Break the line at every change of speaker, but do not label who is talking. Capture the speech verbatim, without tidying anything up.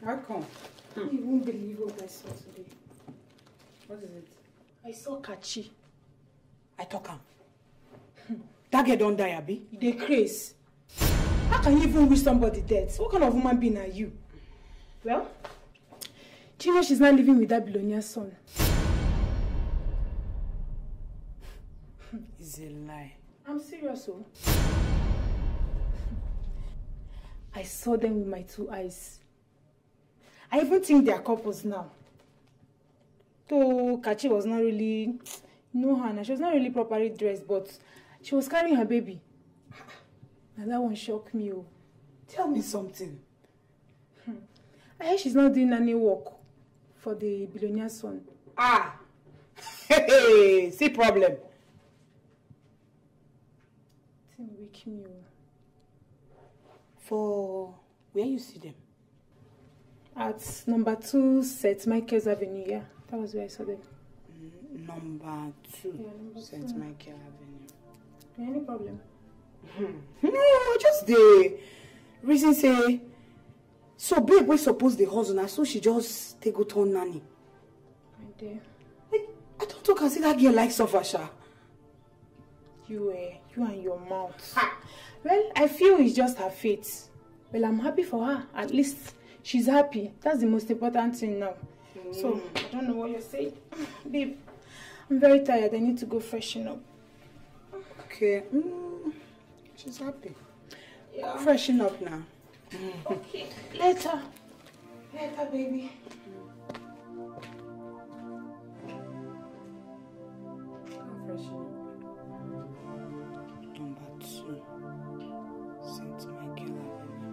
How come?
Hmm. You won't believe what I saw today.
What is it?
I saw Kachi.
I talk him. Hmm. That girl don't die, Abi.
They craze. How can you even wish somebody dead? What kind of woman being are you? Well, do you know she's not living with that billionaire son?
It's a lie.
I'm serious, oh. I saw them with my two eyes. I even think they are couples now. Though Kachi was not really, you know, Hannah, she was not really properly dressed, but she was carrying her baby. And that one shocked me, oh.
Tell me something.
Hmm. I heard she's not doing any work for the billionaire son.
Ah! Hey, see problem.
It's weak me, oh.
For where you see them?
At number two, Saint Michael's Avenue, yeah. That was where I saw them.
Mm, number two,
yeah, number
Saint
two.
Michael Avenue.
Yeah, any problem?
No, just the reason say, so babe, we suppose the husband, so she just take go turn nanny.
My dear.
Like, I don't talk and see that girl like suffer, Sha.
You, uh, you and your mouth. Ha. Well, I feel it's just her fate. Well, I'm happy for her. At least she's happy. That's the most important thing now. Mm. So, I don't know what you're saying. Babe, I'm very tired. I need to go freshen up.
Okay. Mm, she's happy.
Yeah.
Freshen up now.
Okay. Later. Later, baby.